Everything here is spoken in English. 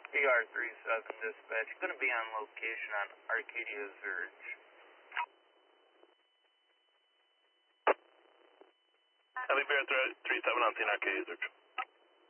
ER37 dispatch, going to be on location on Arcadia Surge. Heavy Bear 37 on scene, Arcadia Surge.